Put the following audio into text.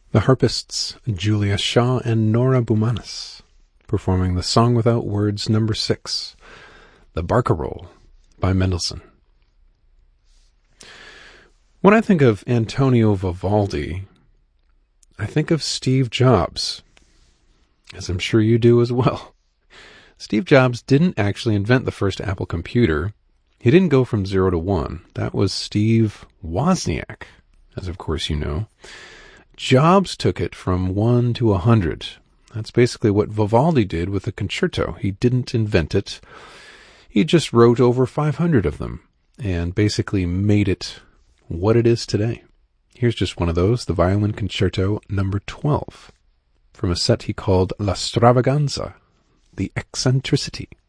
The harpists Julia Shaw and Nora Boumanis performing the Song Without Words number 6, The Barcarolle by Mendelssohn. When I think of Antonio Vivaldi, I think of Steve Jobs, as I'm sure you do as well. Steve Jobs didn't actually invent the first Apple computer. He didn't go from 0 to 1. That was Steve Wozniak, as of course you know. Jobs took it from 1 to 100. That's basically what Vivaldi did with the concerto. He didn't invent it. He just wrote over 500 of them and basically made it what it is today. Here's just one of those, the Violin Concerto number 12, from a set he called La Stravaganza, the Eccentricity.